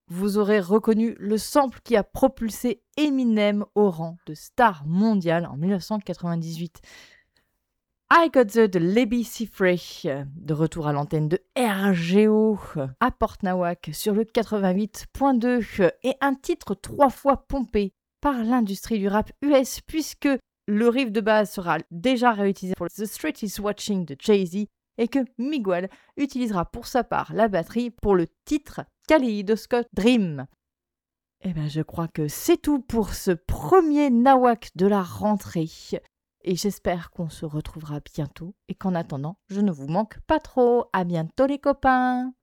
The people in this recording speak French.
vous aurez reconnu le sample qui a propulsé Eminem au rang de star mondiale en 1998. I Got the Lebby Frey, de retour à l'antenne de RGO à Port-Nawak sur le 88.2 et un titre 3 fois pompé par l'industrie du rap US puisque le riff de base sera déjà réutilisé pour The Street is Watching de Jay-Z et que Miguel utilisera pour sa part la batterie pour le titre Kaleidoscope Dream. Eh bien, je crois que c'est tout pour ce premier Nawak de la rentrée. Et j'espère qu'on se retrouvera bientôt et qu'en attendant, je ne vous manque pas trop. À bientôt les copains!